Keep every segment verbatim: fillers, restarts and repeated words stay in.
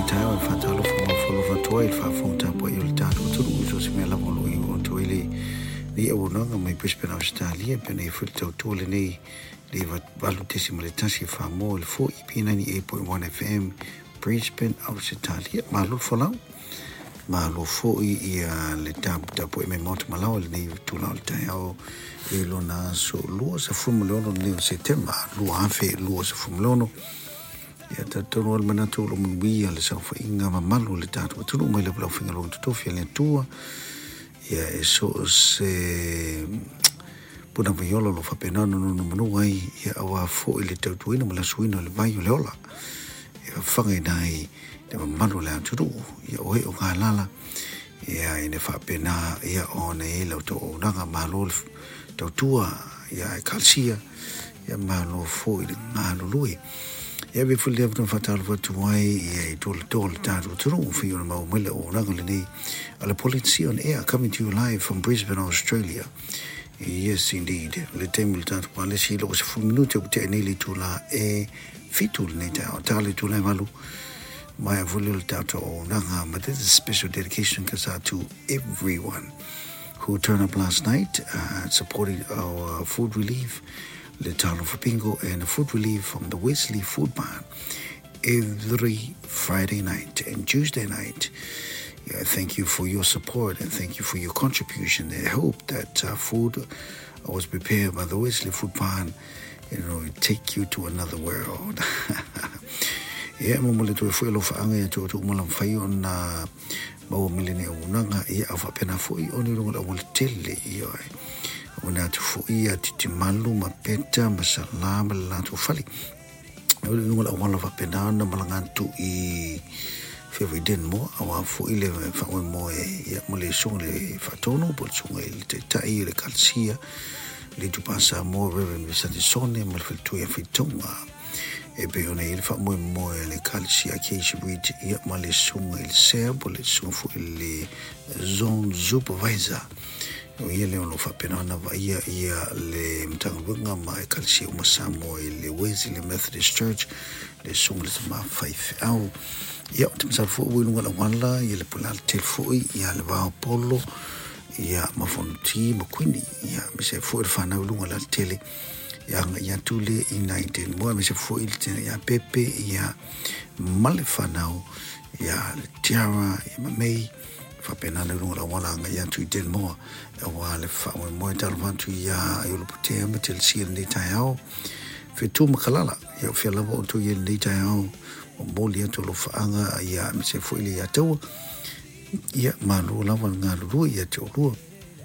ni tayo fatalo fo fo fo toy fa fo ta po il ta to to so me la volo i on to ile ni e wona nga mai Brisbane Australia pe nei fu to to le nei le va valutissimo le tassi fa mo il fo i p ninety-eight point one F M Brisbane Australia ma lo fo la ma lo fo i le tap ta po me mot malao le nei tu la ta o e lo na so lo se fu mo lo nei settembre lo ha fe lo se fu mo ya ta tono al manato lo munwi al sa fa inga mamalu le tatu tu mai le bla finga lo tu fi le tua ya eso se puna viola lo fa pena no no no wai ya wa fo ile tatu ina mala suino le vai le ola ya fa ngai dai le mamalu le tu ya o o galala ya ine fa pena ya one lo to nanga malol tua ya kalsia ya malo fo ile malo lui ya be full of fatal for to why ya tol tol ta to for you mo mele o rangoli ala policy on air coming to you live from Brisbane, Australia. Yes indeed le temul ta pale si lo se fu minuto te neli to la e fitul ne ta tale to la malu my volul ta to ranga but this is special dedication kasa to everyone who turned up last night uh, supporting our food relief the town of Pingo and food relief from the Wesley Food Barn every Friday night and Tuesday night. Yeah, thank you for your support and thank you for your contribution. I hope that uh, food was prepared by the Wesley Food Barn, you know, take you to another world. Yeah, mamule to fue lo faanga to to malam fayo na bawo milene unanga ya afa pena foi oni lo ngol tele yo. Una tu fuia titi malu mapeta masalama la tu fali ule nunga la wala va penana malangantu i fewe den mo awa fu ile fa mo ya mole songle fatono por songle te tai le calcia le tu passa mo reven visati sonne mal fel tu ya fitonga e pe ona il fa mo mo le calcia che ci wit ya male songle il serbo le sofu le zone supervisor ia le ono fa pena na ia ia le mtangwanga mai kalsi umasamo le Wesley Methodist Church le sungle ma five au ia tumsa fu winunga la wala ia le pula telfo ia le va polo ia mafonti mokwini ia mise fu fa na lunga la tele ia ia tule in nineteen mo mise fu il ia pepe ia malefanao ia tiara ia mei fa pena le lunga la wala nga ia tu den mo wa le fa mo tal vantu ya yo lo putea me tel sir ni tayao fe tu makalala ya fe la bo tu ye ni tayao o boli to lo fa nga ya me se fo ile ya to ya malu la wan nga lu ya to lu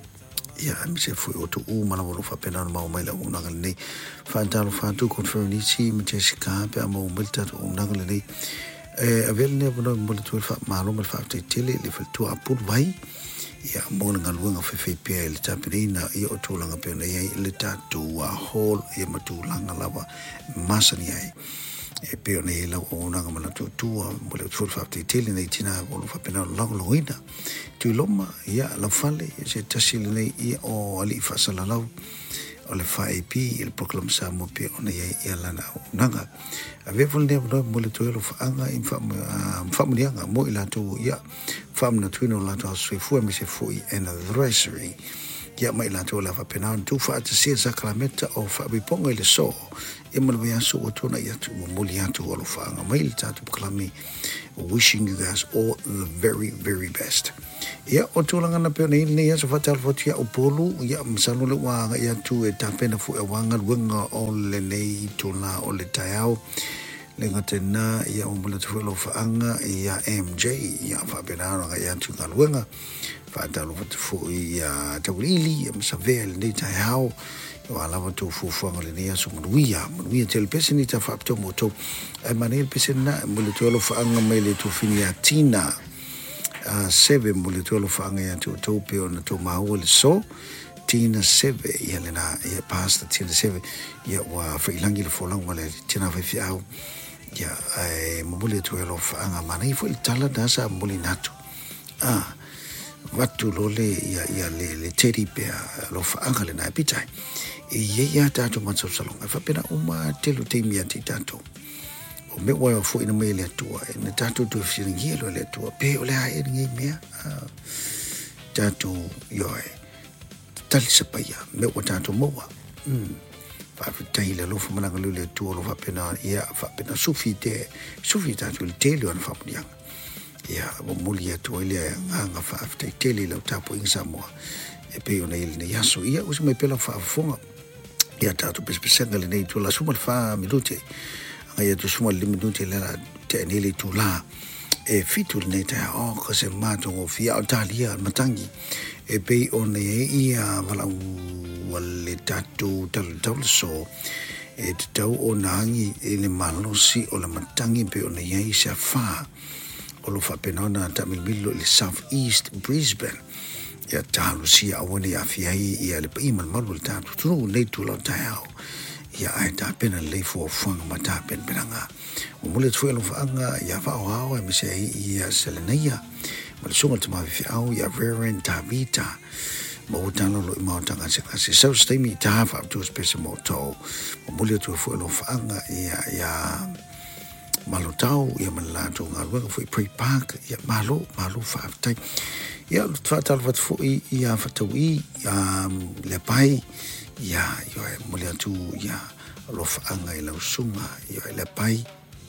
ya me se fo o to u mana lo fa pena ma mai la una nga ni fa tal fa tu confirm ni si me se ska pe mo multa to una nga ni eh avelle bono bono tu fa malu me fa te tele le fa tu apur vai ya mona ngalunga fe fe pe le tapirina ia o tulanga pe ia le tatu a hol ia matulanga lava masani ai e pe ona ia ona ngala tu tu mo le tu fa te tele nei tina o fa pena la loina tu loma ia la fale se tasile nei ia o ali fa sala lau o le fa ip il proclam sa mo pe ona ia ia lana nanga ave volne mo le tu lo fa anga in fa fa mo dia mo ila tu ia fam na twino la to se fu me se fu en a dressery ya mai la to la fa pena tu fa te se sacramento o fa bi pongo le so e mo le so o tona ya tu mo li atu o lo fa nga mai ta tu proclame wishing you guys all the very very best ya o to la na pe ni ya so fa tal fo tia o polu ya msano le wa ya tu e ta pena fu e wanga wenga o le nei to la o le tayao le ngatena ia o mula tu lo fa anga ia M J ia fa bena nga ia tu ngalwenga fa ta lo fu ia ta really am savel ni ta how wala wa tu fu fu ngale ni asu mo wia mo wia tel pesini ta fa to moto e manel pesina mula tu lo fa anga mele tu finia tina a seven mula tu lo fa anga ia tu to pe on to ma o so tina seven ia lena ia pasta tina seven ia wa fa ilangi le folang wala tina fa fi au ya ai mobile tu elo anga mana ifo itala dasa moli nato ah watu lole ya ya le le teri pe lo anga le na pitai e ye ya tato matso salonga fa pena uma telu te mia ti tato o me wa fo ina me le tua ina tatu tu firingi lo le tua pe o le ai ngi mea tatu yo e tali sapaya me wa tatu mo wa mm fa tai le lo fo mana lo le tua lo fa pena ia fa pena sufite sufita tu le tele on fa dia ia mo mulia tu ile nga fa after tele lo tapo in Samoa e pe ona ile ne yaso ia usi me pela fa fonga ia tatu pespesenga le nei tu la suma fa minute ai tu suma le minute la te nele tu la e fitu le ta o ko se mato o fia talia matangi e pe ona ia vala wale tatu tal tal so e tau ona ngi ele malosi o la matangi pe ona ia sa fa o lo fa penona tamilmilo le South East Brisbane ya talu si awani afia ia le pima malu tatu tu nei tu la tau ya ai ta pena le fo fang mata pen penanga o mole tu lo fanga ya fa o e me se ia selenia mal sunga tu ma fi au ya reverend Tabita mo tano lo mo tanga se kasi so stay mi ta fa tu special moto o mole tu fo lo fanga ya ya malotau ya malato ngalwa fo pre park ya malo malo fa tai ya fatal wat fo ya fatui ya le pai ya yo mo le tu ya lo fanga ila usuma yo le pai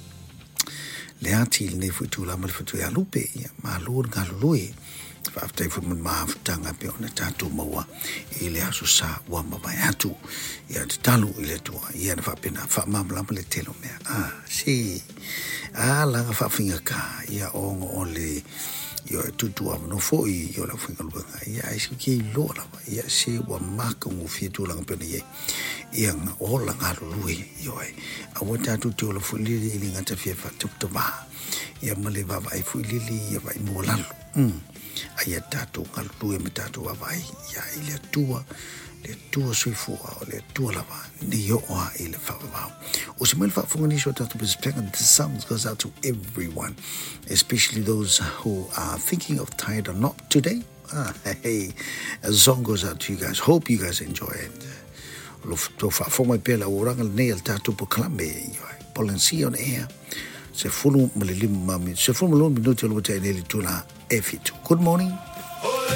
le ati ne fo tu la mal fo tu ya lupe ya malo ngalui fa tai fo ma tanga pe ona tatu mawa ile asusa wa mama atu ya talu ile tu ya fa pena fa mamla le telo me ah si ah la fa finga ka ya on ole yo tu tu no foi yo la finga lu ya isu ki lo la ya si wa maka ngo fi tu la pena ye ya o la ngalu lu yo ai a wata tu tu lo fu li li ngata fi fa tu tu ba ya male ba ba fu li li ya ba mo la mm ai tatu ngalu e metatu wa vai ya ile tua le tua sui fua o le tua lava ni yo o ile fa ba o se mel fa fungani so tatu bis pega the sounds goes out to everyone, especially those who are thinking of tired or not today. Ah, hey, a song goes out to you guys. Hope you guys enjoy it. Lo to fa fo mai pela o ranga nail tatu po klambe yo polensi on air se fulu malilim mami se fulu minuto lo te neli tula efitu. Good morning.